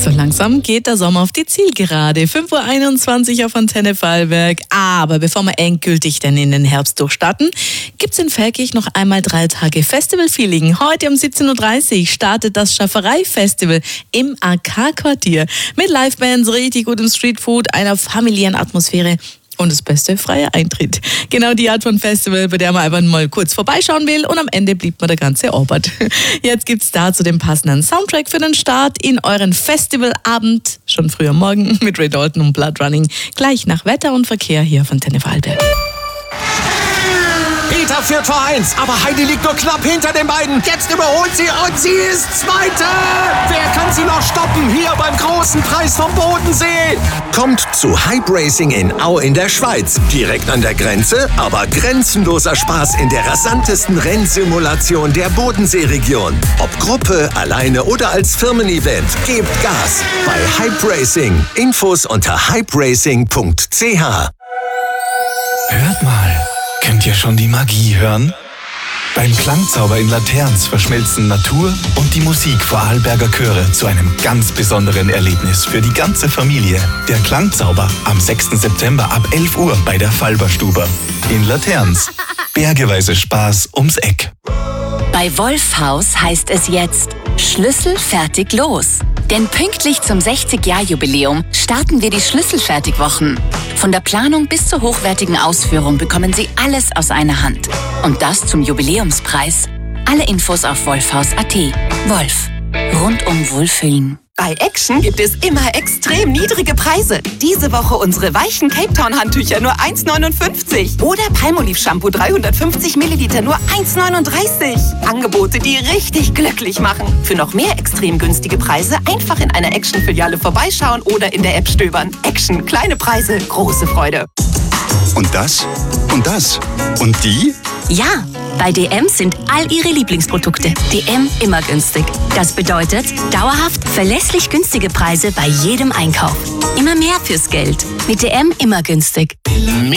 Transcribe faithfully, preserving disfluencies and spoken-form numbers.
So langsam geht der Sommer auf die Zielgerade. fünf Uhr einundzwanzig auf Antenne Vorarlberg. Aber bevor wir endgültig dann in den Herbst durchstarten, gibt's in Velkig noch einmal drei Tage Festival-Feeling. Heute um siebzehn Uhr dreißig startet das Schafferei-Festival im A K-Quartier. Mit Livebands, richtig gutem Streetfood, einer familiären Atmosphäre und das beste, freie Eintritt. Genau die Art von Festival, bei der man einfach mal kurz vorbeischauen will und am Ende blieb man der ganze Orbert. Jetzt gibt's dazu den passenden Soundtrack für den Start in euren Festivalabend, schon früh am Morgen mit Ray Dalton und Blood Running, gleich nach Wetter und Verkehr hier von Antenne Vorarlberg. Peter führt vor eins, aber Heidi liegt nur knapp hinter den beiden. Jetzt überholt sie und sie ist Zweite. Wer kann sie noch stoppen? Hier beim großen Preis vom Bodensee. Kommt zu Hype Racing in Au in der Schweiz. Direkt an der Grenze, aber grenzenloser Spaß in der rasantesten Rennsimulation der Bodenseeregion. Ob Gruppe, alleine oder als Firmen-Event, gebt Gas bei Hype Racing. Infos unter hype racing punkt c h. Hört mal. Könnt ihr schon die Magie hören? Beim Klangzauber in Laterns verschmelzen Natur und die Musik Vorarlberger Chöre zu einem ganz besonderen Erlebnis für die ganze Familie. Der Klangzauber am sechsten September ab elf Uhr bei der Falberstube in Laterns. Bergeweise Spaß ums Eck. Bei Wolfhaus heißt es jetzt Schlüssel fertig los. Denn pünktlich zum sechzig-Jahr-Jubiläum starten wir die Schlüsselfertigwochen. Von der Planung bis zur hochwertigen Ausführung bekommen Sie alles aus einer Hand. Und das zum Jubiläumspreis. Alle Infos auf wolfhaus punkt a t. Wolf. Rundum Wohlfühlen. Bei Action gibt es immer extrem niedrige Preise. Diese Woche unsere weichen Cape Town Handtücher nur eins neunundfünfzig. Oder Palmolive Shampoo dreihundertfünfzig Milliliter nur eins neununddreißig. Angebote, die richtig glücklich machen. Für noch mehr extrem günstige Preise einfach in einer Action-Filiale vorbeischauen oder in der App stöbern. Action, kleine Preise, große Freude. Und das? Und das? Und die? Ja, bei D M sind all Ihre Lieblingsprodukte D M immer günstig. Das bedeutet dauerhaft verlässlich günstige Preise bei jedem Einkauf. Immer mehr fürs Geld. Mit D M immer günstig.